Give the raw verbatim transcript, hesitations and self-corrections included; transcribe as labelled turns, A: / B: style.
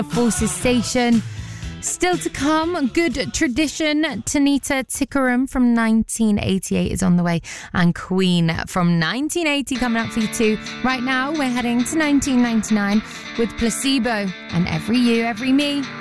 A: Forces Station. Still to come, Good Tradition. Tanita Tikaram from nineteen eighty-eight is on the way. And Queen from nineteen eighty coming up for you too. Right now, we're heading to nineteen ninety-nine with Placebo and Every You, Every Me.